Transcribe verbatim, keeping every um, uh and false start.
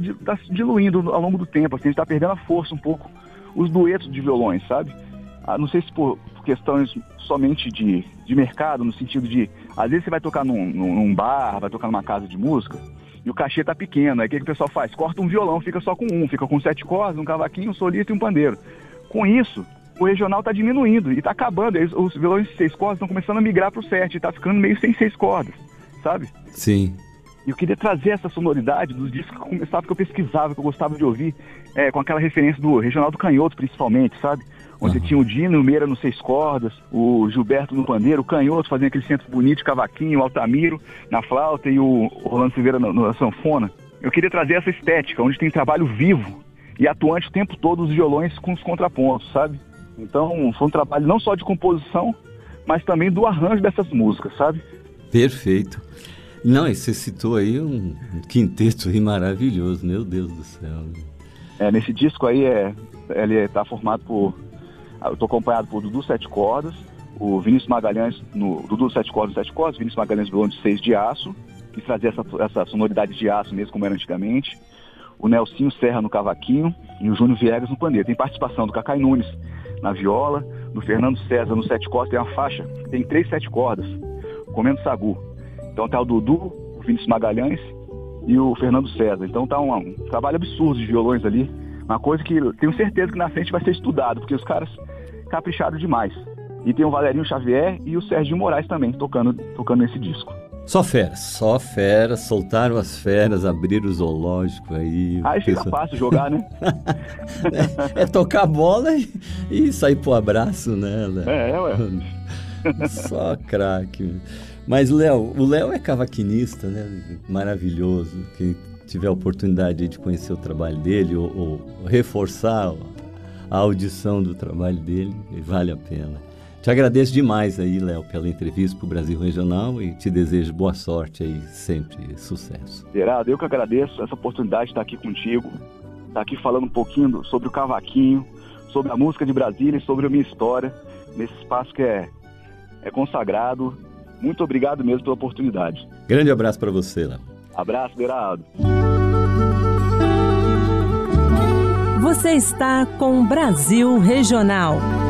tá se diluindo ao longo do tempo, assim, a gente tá perdendo a força um pouco, os duetos de violões, sabe? Ah, não sei se por, por questões somente de, de mercado, no sentido de, às vezes você vai tocar num, num, num bar, vai tocar numa casa de música, e o cachê tá pequeno, aí o que, que o pessoal faz? Corta um violão, fica só com um, fica com sete cordas, um cavaquinho, um solista e um pandeiro. Com isso, o regional tá diminuindo e tá acabando, aí os violões de seis cordas estão começando a migrar pro sete, e tá ficando meio sem seis cordas, sabe? Sim. E eu queria trazer essa sonoridade dos discos que eu começava, que eu pesquisava, que eu gostava de ouvir, é, com aquela referência do Regional do Canhoto, principmente, sabe? Onde uhum. tinha o Dino, o Meira no seis cordas, o Gilberto no pandeiro, o Canhoto fazendo aquele centro bonito de cavaquinho, o Altamiro na flauta e o Rolando Silveira na, na sanfona. Eu queria trazer essa estética, onde tem trabalho vivo e atuante o tempo todo os violões com os contrapontos, sabe? Então, foi um trabalho não só de composição, mas também do arranjo dessas músicas, sabe? Perfeito. Não, e você citou aí um, um quinteto aí maravilhoso, meu Deus do céu. É, nesse disco aí, é, ele está formado por... Eu estou acompanhado por Dudu Sete Cordas, o Vinícius Magalhães, no, Dudu Sete Cordas, Sete Cordas, Vinícius Magalhães violão de seis de aço, que trazia essa, essa sonoridade de aço mesmo, como era antigamente, o Nelsinho Serra no cavaquinho e o Júnior Viegas no pandeiro. Tem participação do Cacai Nunes na viola, do Fernando César no sete cordas, tem uma faixa, tem três sete cordas, comendo sagu. Então tá o Dudu, o Vinícius Magalhães e o Fernando César. Então tá um, um trabalho absurdo de violões ali, uma coisa que tenho certeza que na frente vai ser estudado, porque os caras capricharam demais. E tem o Valerinho Xavier e o Serginho Moraes também tocando, tocando nesse disco. Só feras, só feras, soltaram as feras, abriram o zoológico aí. Aí fica pessoal... fácil jogar, né? é, é tocar bola e, e sair pro abraço, né, Léo? É, é, ué. Só craque. Mas, Léo, o Léo é cavaquinista, né? Maravilhoso. Quem tiver a oportunidade de conhecer o trabalho dele ou, ou reforçar a audição do trabalho dele, vale a pena. Te agradeço demais aí, Léo, pela entrevista para o Brasil Regional e te desejo boa sorte aí, sempre sucesso. Geraldo, eu que agradeço essa oportunidade de estar aqui contigo, estar aqui falando um pouquinho sobre o cavaquinho, sobre a música de Brasília e sobre a minha história, nesse espaço que é, é consagrado. Muito obrigado mesmo pela oportunidade. Grande abraço para você, Léo. Abraço, Geraldo. Você está com o Brasil Regional.